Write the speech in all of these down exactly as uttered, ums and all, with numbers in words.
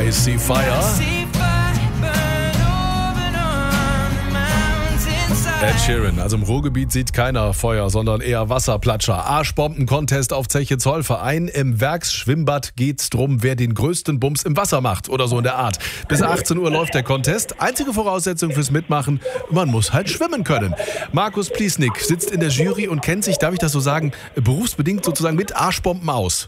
I See Fire. Ed Sheeran, also im Ruhrgebiet sieht keiner Feuer, sondern eher Wasserplatscher. Arschbomben-Contest auf Zeche Zollverein. Im Werksschwimmbad geht's drum, wer den größten Bums im Wasser macht oder so in der Art. Bis achtzehn Uhr läuft der Contest. Einzige Voraussetzung fürs Mitmachen, man muss halt schwimmen können. Markus Pliesnik sitzt in der Jury und kennt sich, darf ich das so sagen, berufsbedingt sozusagen mit Arschbomben aus.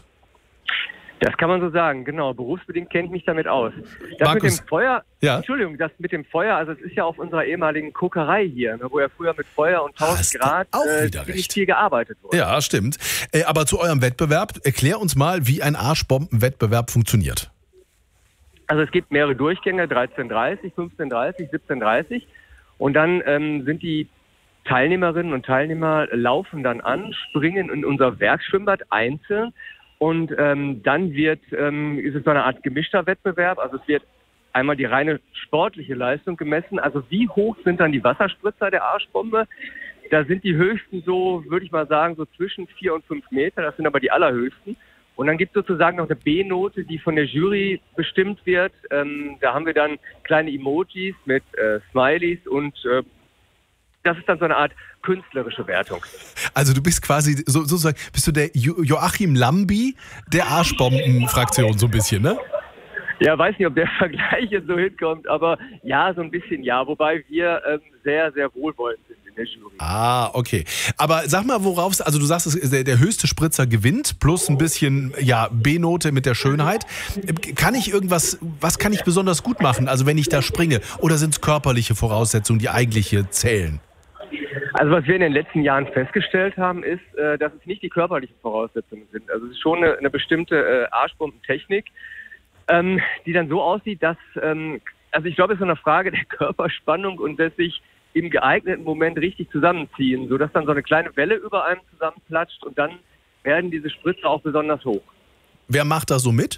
Das kann man so sagen, genau. Berufsbedingt kenne ich mich damit aus. Das Markus, mit dem Feuer, ja? Entschuldigung, das mit dem Feuer, also es ist ja auf unserer ehemaligen Kokerei hier, ne, wo ja früher mit Feuer und tausend Grad auch äh, wieder ziemlich recht. viel gearbeitet wurde. Ja, stimmt. Äh, aber zu eurem Wettbewerb, erklär uns mal, wie ein Arschbombenwettbewerb funktioniert. Also es gibt mehrere Durchgänge, dreizehn Uhr dreißig, fünfzehn Uhr dreißig, siebzehn Uhr dreißig und dann ähm, sind die Teilnehmerinnen und Teilnehmer laufen dann an, springen in unser Werksschwimmbad einzeln. Und ähm, dann wird, ähm, ist es so eine Art gemischter Wettbewerb. Also es wird einmal die reine sportliche Leistung gemessen. Also wie hoch sind dann die Wasserspritzer der Arschbombe? Da sind die höchsten so, würde ich mal sagen, so zwischen vier und fünf Meter. Das sind aber die allerhöchsten. Und dann gibt es sozusagen noch eine B-Note, die von der Jury bestimmt wird. Ähm, da haben wir dann kleine Emojis mit äh, Smileys und äh, das ist dann so eine Art künstlerische Wertung. Also du bist quasi, so, sozusagen, bist du der jo- Joachim Lambi der Arschbomben-Fraktion so ein bisschen, ne? Ja, weiß nicht, ob der Vergleich jetzt so hinkommt, aber ja, so ein bisschen ja. Wobei wir ähm, sehr, sehr wohlwollend sind in der Jury. Ah, okay. Aber sag mal, worauf, also du sagst, der, der höchste Spritzer gewinnt, plus ein bisschen, ja, B-Note mit der Schönheit. Kann ich irgendwas, was kann ich besonders gut machen, also wenn ich da springe? Oder sind es körperliche Voraussetzungen, die eigentlich hier zählen? Also was wir in den letzten Jahren festgestellt haben, ist, äh, dass es nicht die körperlichen Voraussetzungen sind. Also es ist schon eine, eine bestimmte äh, Arschbombentechnik, ähm, die dann so aussieht, dass, ähm, also ich glaube, es ist so eine Frage der Körperspannung und des sich im geeigneten Moment richtig zusammenziehen, sodass dann so eine kleine Welle über einem zusammenplatscht und dann werden diese Spritzer auch besonders hoch. Wer macht da so mit?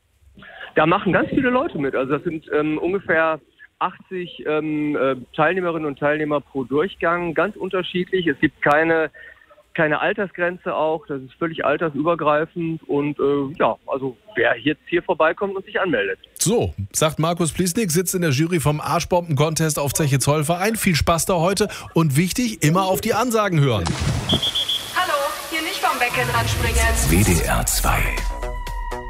Da machen ganz viele Leute mit. Also das sind ähm, ungefähr achtzig ähm, äh, Teilnehmerinnen und Teilnehmer pro Durchgang, ganz unterschiedlich. Es gibt keine, keine Altersgrenze auch, das ist völlig altersübergreifend und äh, ja, also wer jetzt hier vorbeikommt und sich anmeldet. So, sagt Markus Pliesnik, sitzt in der Jury vom Arschbomben-Contest auf Zeche Zollverein. Viel Spaß da heute und wichtig, immer auf die Ansagen hören. Hallo, hier nicht vom Becken ranspringen. W D R zwei